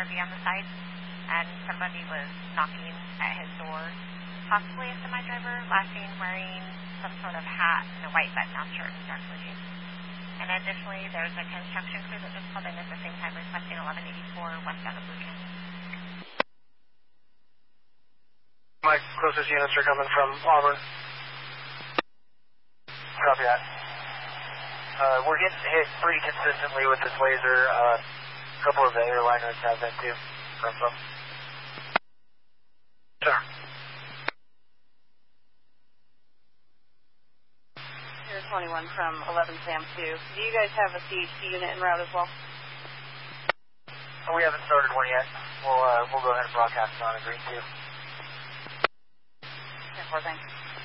RV on the site, and somebody was knocking at his door, possibly a semi-driver, last seen wearing some sort of hat and a white button-down shirt and dark blue jeans. And additionally, there's a construction crew that just called in at the same time requesting 1184 westbound of Blue Canyon. My closest units are coming from Auburn. Copy that. We're getting hit pretty consistently with this laser. A couple of the airliners have that too. Sir. 021 from 11 Sam 2. Do you guys have a CHP unit en route as well? We haven't started one yet. We'll go ahead and broadcast on a green 2. 10-4, thanks.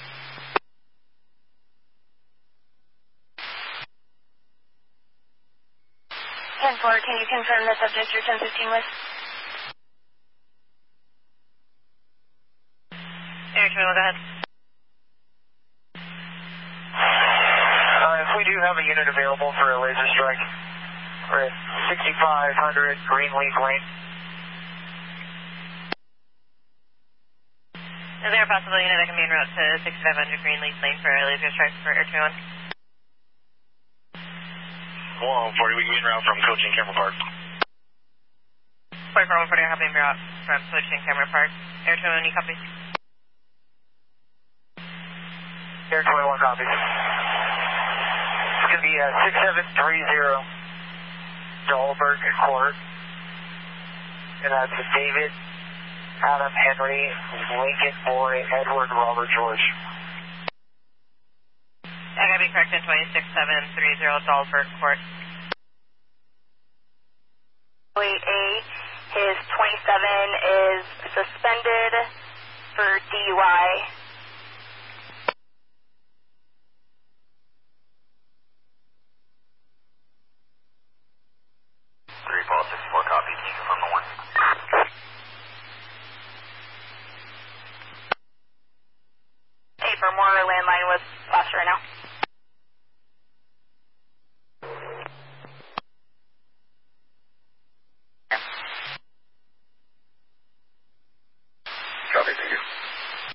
10-4, can you confirm the subject you're 1015 with? Air 2, go ahead. If we do have a unit available for a laser strike, we're at 6500 Greenleaf Lane. Is there a possible unit that can be en route to 6500 Greenleaf Lane for a laser strike for Air 21? 4140, we can be en route from Coaching Camera Park. 4140, I'm en route from Coaching Camera Park. Air 21, you copy? Air 21 copies. It's going to be 6730 Dahlberg Court. And that's David, Adam, Henry, Lincoln, Boy, Edward, Robert, George. I gotta be correct in 26730 Dahlberg Court. Wait,